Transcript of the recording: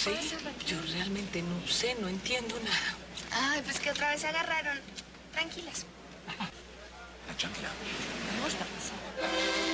sé. Yo realmente no sé, no entiendo nada. Ay, pues que otra vez se agarraron. Tranquilas. Tranquila. No está pasando.